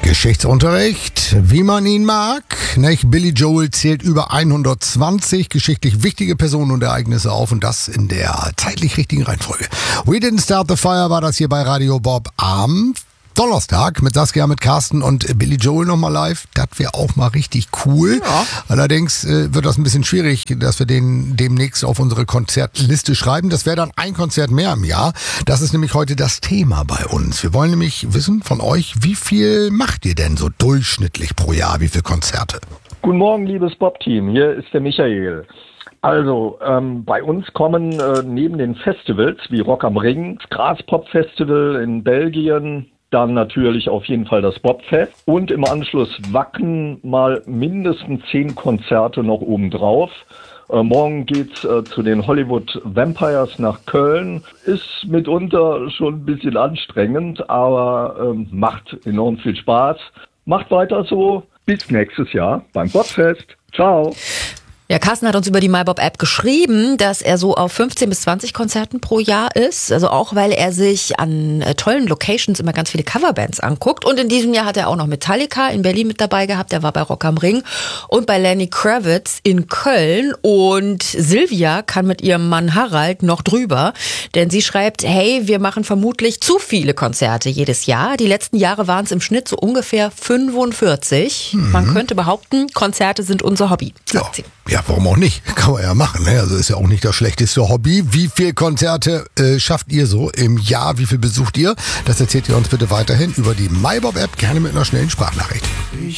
Geschichtsunterricht, wie man ihn mag. Nicht? Billy Joel zählt über 120 geschichtlich wichtige Personen und Ereignisse auf und das in der zeitlich richtigen Reihenfolge. We Didn't Start the Fire war das hier bei Radio Bob am Donnerstag mit Saskia, mit Carsten und Billy Joel nochmal live. Das wäre auch mal richtig cool. Ja. Allerdings wird das ein bisschen schwierig, dass wir den demnächst auf unsere Konzertliste schreiben. Das wäre dann ein Konzert mehr im Jahr. Das ist nämlich heute das Thema bei uns. Wir wollen nämlich wissen von euch, wie viel macht ihr denn so durchschnittlich pro Jahr? Wie viele Konzerte? Guten Morgen, liebes Bob-Team. Hier ist der Michael. Also, bei uns kommen neben den Festivals wie Rock am Ring, das Graspop-Festival in Belgien, dann natürlich auf jeden Fall das Bobfest und im Anschluss Wacken mal mindestens 10 Konzerte noch obendrauf. Morgen geht's zu den Hollywood Vampires nach Köln. Ist mitunter schon ein bisschen anstrengend, aber macht enorm viel Spaß. Macht weiter so. Bis nächstes Jahr beim Bobfest. Ciao. Ja, Carsten hat uns über die MyBob-App geschrieben, dass er so auf 15 bis 20 Konzerten pro Jahr ist. Also auch, weil er sich an tollen Locations immer ganz viele Coverbands anguckt. Und in diesem Jahr hat er auch noch Metallica in Berlin mit dabei gehabt. Der war bei Rock am Ring und bei Lenny Kravitz in Köln. Und Silvia kann mit ihrem Mann Harald noch drüber. Denn sie schreibt, hey, wir machen vermutlich zu viele Konzerte jedes Jahr. Die letzten Jahre waren es im Schnitt so ungefähr 45. Man könnte behaupten, Konzerte sind unser Hobby, sagt sie. Ja, warum auch nicht? Kann man ja machen. Ne? Also ist ja auch nicht das schlechteste Hobby. Wie viele Konzerte schafft ihr so im Jahr? Wie viel besucht ihr? Das erzählt ihr uns bitte weiterhin über die MyBob-App, gerne mit einer schnellen Sprachnachricht.